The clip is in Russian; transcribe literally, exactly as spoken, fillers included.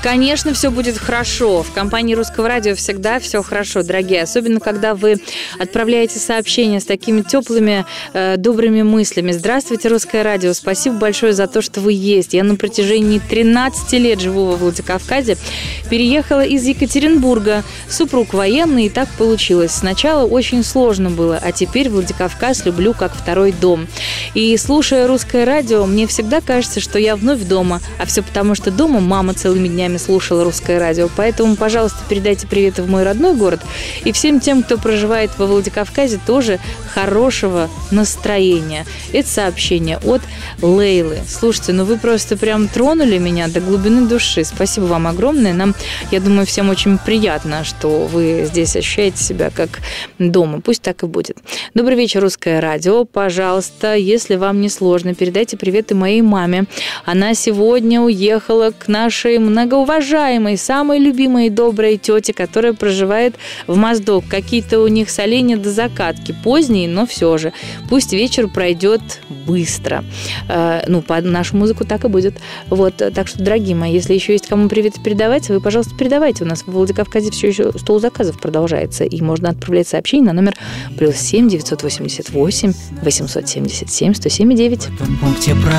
Конечно, все будет хорошо. В компании Русского радио всегда все хорошо, дорогие. Особенно, когда вы отправляете сообщения с такими теплыми, э, добрыми мыслями. Здравствуйте, Русское радио. Спасибо большое за то, что вы есть. Я на протяжении тринадцати лет живу во Владикавказе. Переехала из Екатеринбурга. Супруг военный, и так получилось. Сначала очень сложно было, а теперь Владикавказ люблю как второй дом. И слушая Русское радио, мне всегда кажется, что я вновь дома. А все потому, что дома мама целыми днями слушала Русское радио. Поэтому, пожалуйста, передайте приветы в мой родной город. И всем тем, кто проживает во Владикавказе, тоже хорошего настроения. Это сообщение от Лейлы. Слушайте, ну вы просто прям тронули меня до глубины души. Спасибо вам огромное. Нам, я думаю, всем очень приятно, что вы здесь ощущаете себя как дома. Пусть так и будет. Добрый вечер, Русское радио. Пожалуйста, если вам не сложно, передайте приветы моей маме. Она сегодня уехала к нашей многоуважаемой, самой любимой и доброй тете, которая проживает в Моздок. Какие-то у них соленья до закатки. Поздние, но все же. Пусть вечер пройдет быстро. Э, ну, под нашу музыку так и будет. Вот, так что, дорогие мои, если еще есть кому привет передавать, вы, пожалуйста, передавайте. У нас в Владикавказе все еще стол заказов продолжается, и можно отправлять сообщение на номер плюс семь девятьсот восемьдесят восемь восемьсот семьдесят семь сто семь девять.